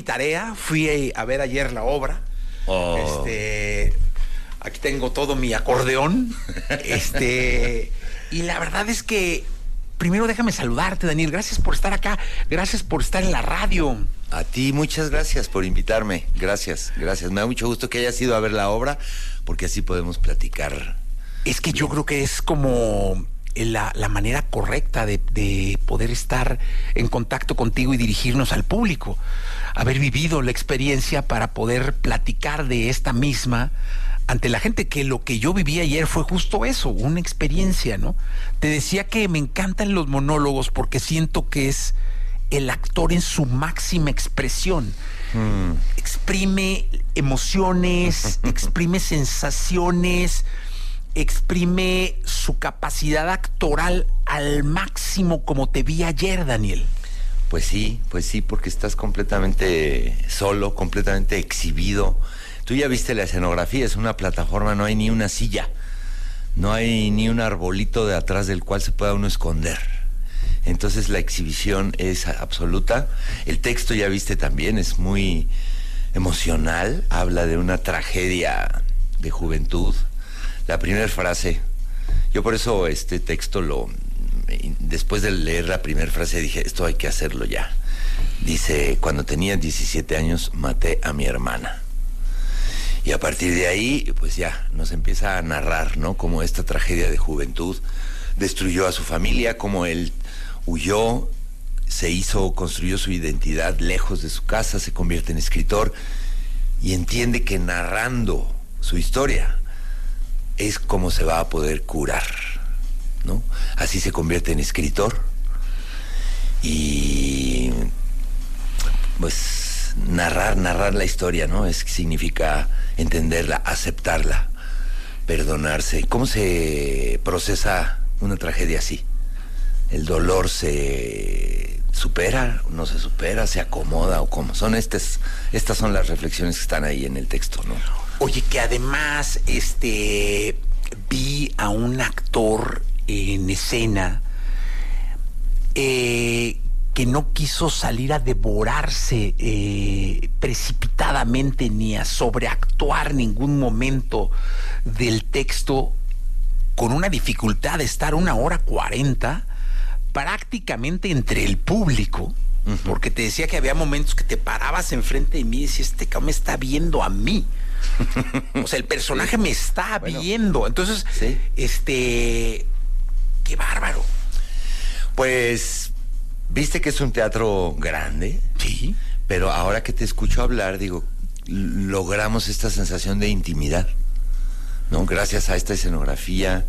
Tarea, fui a ver ayer la obra. Oh. Aquí tengo todo mi acordeón. Y la verdad es que primero déjame saludarte, Daniel. Gracias por estar acá, gracias por estar en la radio. A ti, muchas gracias por invitarme. Gracias. Me da mucho gusto que hayas ido a ver la obra, porque así podemos platicar. Es que yo creo que es como la manera correcta de poder estar en contacto contigo y dirigirnos al público. Haber vivido la experiencia para poder platicar de esta misma ante la gente, que lo que yo viví ayer fue justo eso, una experiencia, ¿no? Te decía que me encantan los monólogos porque siento que es el actor en su máxima expresión. Exprime emociones, exprime sensaciones, exprime su capacidad actoral al máximo, como te vi ayer, Daniel. Pues sí, porque estás completamente solo, completamente exhibido. Tú ya viste la escenografía, es una plataforma, no hay ni una silla, no hay ni un arbolito de atrás del cual se pueda uno esconder. Entonces la exhibición es absoluta. El texto, ya viste también, es muy emocional, habla de una tragedia de juventud. La primera frase, yo por eso este texto después de leer la primera frase dije, esto hay que hacerlo ya. Dice, cuando tenía 17 años maté a mi hermana. Y a partir de ahí, pues ya, nos empieza a narrar, ¿no? Cómo esta tragedia de juventud destruyó a su familia, cómo él huyó, construyó su identidad lejos de su casa, se convierte en escritor y entiende que narrando su historia es como se va a poder curar, ¿no? Así se convierte en escritor y pues narrar la historia, ¿no? Significa entenderla, aceptarla, perdonarse. ¿Cómo se procesa una tragedia así? ¿El dolor se supera, no se supera, se acomoda o cómo? Estas son las reflexiones que están ahí en el texto, ¿no? Oye, que además vi a un actor en escena que no quiso salir a devorarse precipitadamente ni a sobreactuar ningún momento del texto, con una dificultad de estar 1:40 prácticamente entre el público. Uh-huh. Porque te decía que había momentos que te parabas enfrente de mí y decías, este cabrón me está viendo a mí. O sea, el personaje me está viendo. Entonces, sí. Qué bárbaro. Pues, viste que es un teatro grande. Sí. Pero ahora que te escucho hablar, digo, logramos esta sensación de intimidad, ¿no? Gracias a esta escenografía,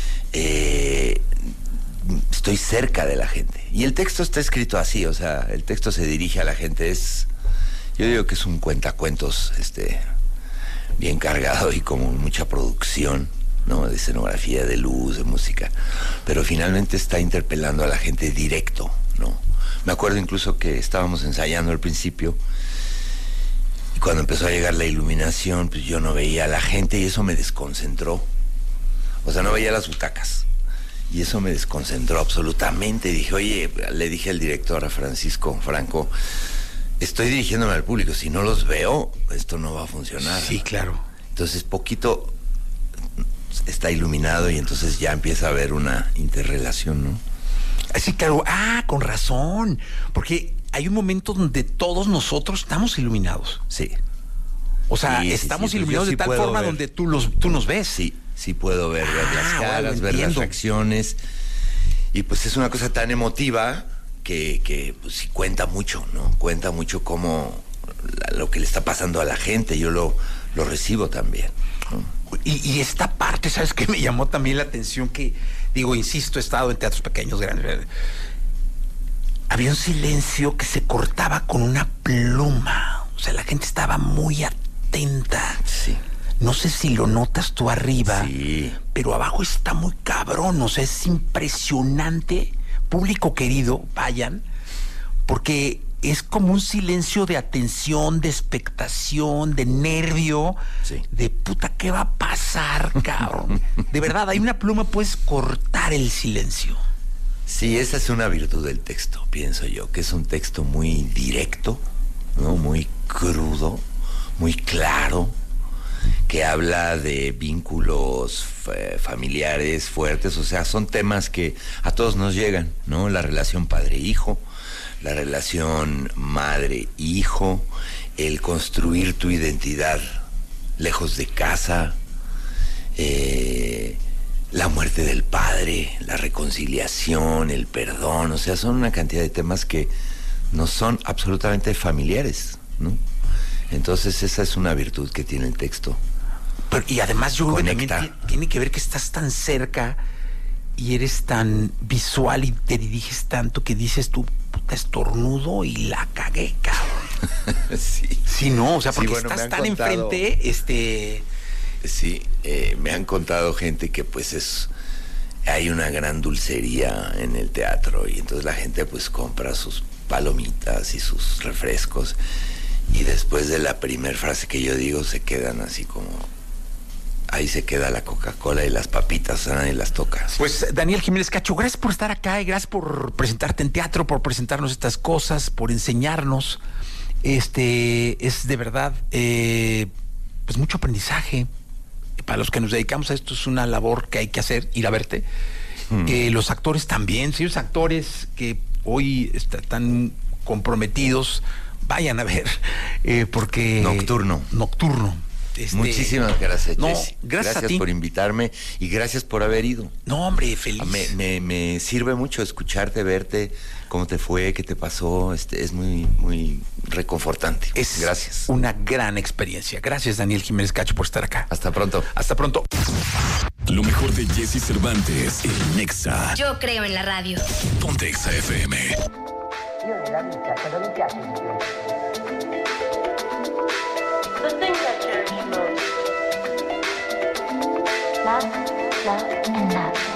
estoy cerca de la gente. Y el texto está escrito así, o sea, el texto se dirige a la gente. Yo digo que es un cuentacuentos, bien cargado y con mucha producción, ¿no? De escenografía, de luz, de música. Pero finalmente está interpelando a la gente directo, ¿no? Me acuerdo incluso que estábamos ensayando al principio y cuando empezó a llegar la iluminación, pues yo no veía a la gente y eso me desconcentró. O sea, no veía las butacas. Y eso me desconcentró absolutamente. Y dije, oye, le dije al director, a Francisco Franco, estoy dirigiéndome al público, si no los veo, esto no va a funcionar. Sí, claro. Entonces, poquito está iluminado y entonces ya empieza a haber una interrelación, ¿no? Sí, claro. Con razón. Porque hay un momento donde todos nosotros estamos iluminados. Sí. O sea, estamos iluminados de tal forma donde tú nos ves. Sí puedo ver las caras, ver las reacciones. Y pues es una cosa tan emotiva que pues sí cuenta mucho, ¿no? Cuenta mucho cómo lo que le está pasando a la gente. Yo lo recibo también, ¿no? Y esta parte, ¿sabes qué? Me llamó también la atención que, insisto, he estado en teatros pequeños, grandes. Había un silencio que se cortaba con una pluma. O sea, la gente estaba muy atenta. Sí. No sé si lo notas tú arriba, sí, pero abajo está muy cabrón. O sea, es impresionante. Público querido, vayan, porque es como un silencio de atención, de expectación, de nervio, sí, de puta, ¿qué va a pasar, cabrón? De verdad, hay una pluma, puedes cortar el silencio. Sí, esa es una virtud del texto, pienso yo, que es un texto muy directo, ¿no? Muy crudo, muy claro, que habla de vínculos familiares fuertes. O sea, son temas que a todos nos llegan, ¿no? La relación padre-hijo, la relación madre-hijo, el construir tu identidad lejos de casa, la muerte del padre, la reconciliación, el perdón. O sea, son una cantidad de temas que no son absolutamente familiares, ¿no? Entonces esa es una virtud que tiene el texto. Pero, y además yo creo que Conecta. también tiene que ver que estás tan cerca y eres tan visual y te diriges tanto que dices tú, puta, estornudo y la cagué, cabrón. Sí. Sí, no, o sea, Sí, porque bueno, estás me han tan contado. enfrente, Sí, me han contado gente que pues hay una gran dulcería en el teatro y entonces la gente pues compra sus palomitas y sus refrescos y después de la primera frase que yo digo se quedan así como, ahí se queda la Coca-Cola y las papitas, o sea, nadie las toca. Pues Daniel Jiménez Cacho, gracias por estar acá y gracias por presentarte en teatro, por presentarnos estas cosas, por enseñarnos. Es de verdad, pues mucho aprendizaje. Para los que nos dedicamos a esto es una labor que hay que hacer, ir a verte. Los actores también, si los actores que hoy están comprometidos, vayan a ver, porque... Nocturno. Muchísimas gracias, no, Jesse. gracias a ti. Por invitarme y gracias por haber ido. No, hombre, feliz. Me sirve mucho escucharte, verte, cómo te fue, qué te pasó. Es muy, muy reconfortante. Gracias. Una gran experiencia. Gracias, Daniel Jiménez Cacho, por estar acá. Hasta pronto. Hasta pronto. Lo mejor de Jesse Cervantes en Nexa. Yo creo en la radio. Ponte Exa FM. The things I cherish most. Love, love, and love.